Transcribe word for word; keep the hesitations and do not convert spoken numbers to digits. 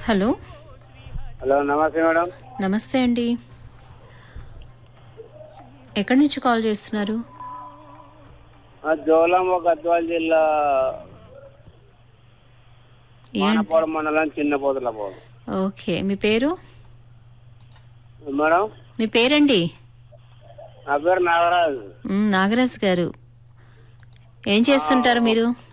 Hello. Hello నమస్తే madam. నమస్తే అండి. ఎక్కడి నుంచి కాల్ చేస్తున్నారు? ఆ, జోలాంబ గద్వాల జిల్లా ఏంటి? మానపాడు మండలం చిన్న పోతులపాడు. ఓకే. మీ పేరు? మేడం మీ పేరండి? నా పేరు నాగరాజు. మ్, నాగరాజు గారు. ఏం ఆ, చేస్తుంటారు మీరు?